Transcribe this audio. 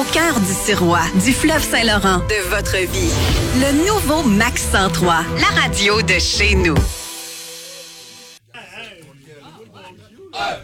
cœur du Sirois, du fleuve Saint-Laurent, de votre vie. Le nouveau Max 103, la radio de chez nous.